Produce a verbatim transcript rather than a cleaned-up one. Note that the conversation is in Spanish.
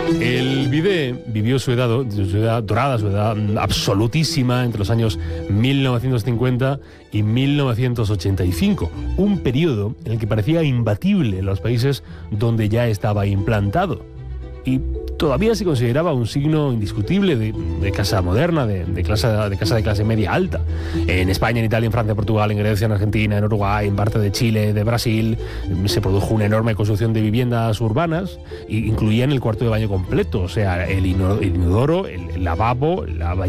El bidé vivió su edad, su edad dorada, su edad absolutísima entre los años mil novecientos cincuenta y mil novecientos ochenta y cinco, un periodo en el que parecía imbatible en los países donde ya estaba implantado y todavía se consideraba un signo indiscutible de, de casa moderna, de, de, clase, de casa de clase media alta. En España, en Italia, en Francia, en Portugal, en Grecia, en Argentina, en Uruguay, en parte de Chile, de Brasil, se produjo una enorme construcción de viviendas urbanas, e incluían el cuarto de baño completo, o sea, el inodoro, el lavabo, la